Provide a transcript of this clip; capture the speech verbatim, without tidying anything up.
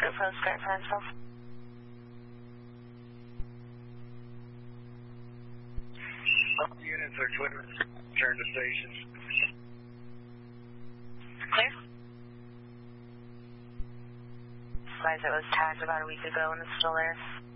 Group Post, Grant Mansfield. All units are clear. Return to stations. Clear. Advise it was tagged about a week ago and it's still there.